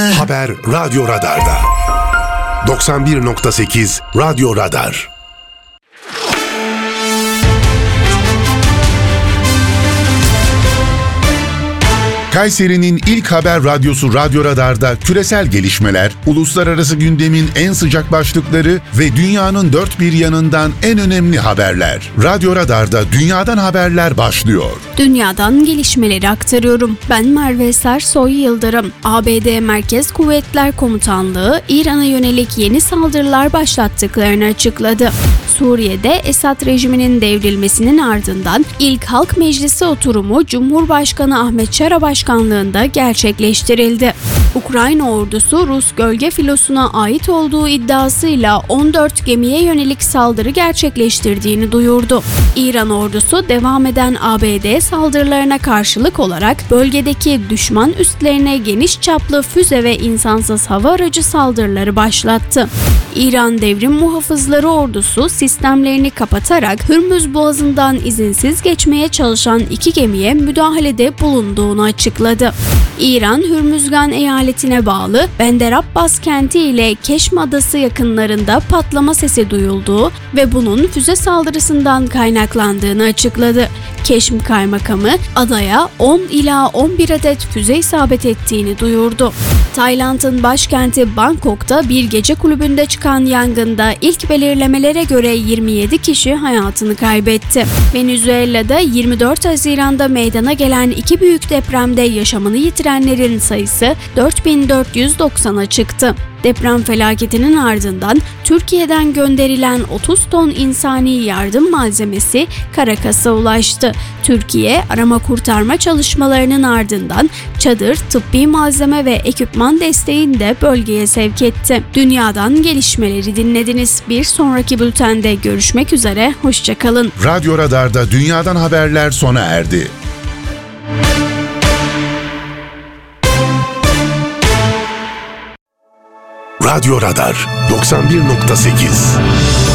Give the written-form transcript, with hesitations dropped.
Haber Radyo Radar'da. 91.8 Radyo Radar. Kayseri'nin ilk haber radyosu Radyo Radar'da küresel gelişmeler, uluslararası gündemin en sıcak başlıkları ve dünyanın dört bir yanından en önemli haberler. Radyo Radar'da dünyadan haberler başlıyor. Dünyadan gelişmeleri aktarıyorum. Ben Merve Sersoy Yıldırım. ABD Merkez Kuvvetler Komutanlığı İran'a yönelik yeni saldırılar başlattıklarını açıkladı. Suriye'de Esad rejiminin devrilmesinin ardından ilk Halk Meclisi oturumu Cumhurbaşkanı Ahmet Şara başkanlığında gerçekleştirildi. Ukrayna ordusu Rus gölge filosuna ait olduğu iddiasıyla 14 gemiye yönelik saldırı gerçekleştirdiğini duyurdu. İran ordusu devam eden ABD saldırılarına karşılık olarak bölgedeki düşman üslerine geniş çaplı füze ve insansız hava aracı saldırıları başlattı. İran Devrim Muhafızları ordusu sistemlerini kapatarak Hürmüz Boğazı'ndan izinsiz geçmeye çalışan 2 gemiye müdahalede bulunduğunu açıkladı. İran, Hürmüzgan eyaletine bağlı Bender Abbas kenti ile Keşm Adası yakınlarında patlama sesi duyulduğu ve bunun füze saldırısından kaynaklandığını açıkladı. Keşm Kaymakamı adaya 10 ila 11 adet füze isabet ettiğini duyurdu. Tayland'ın başkenti Bangkok'ta bir gece kulübünde çıkan yangında ilk belirlemelere göre 27 kişi hayatını kaybetti. Venezuela'da 24 Haziran'da meydana gelen 2 büyük depremde yaşamını yitirenlerin sayısı 4490'a çıktı. Deprem felaketinin ardından Türkiye'den gönderilen 30 ton insani yardım malzemesi Caracas'a ulaştı. Türkiye, arama kurtarma çalışmalarının ardından çadır, tıbbi malzeme ve ekipman desteğini de bölgeye sevk etti. Dünyadan gelişmeleri dinlediniz. Bir sonraki bültende görüşmek üzere, hoşça kalın. Radyo Radar'da dünyadan haberler sona erdi. Radyo Radar 91.8